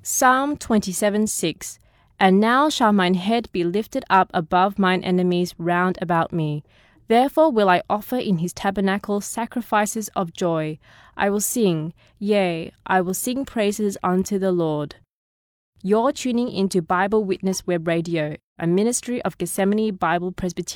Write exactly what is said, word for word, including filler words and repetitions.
Psalm twenty-seven six. And now shall mine head be lifted up above mine enemies round about me. Therefore will I offer in his tabernacle sacrifices of joy. I will sing, yea, I will sing praises unto the Lord. You're tuning into Bible Witness Web Radio, a ministry of Gethsemane Bible Presbyterian.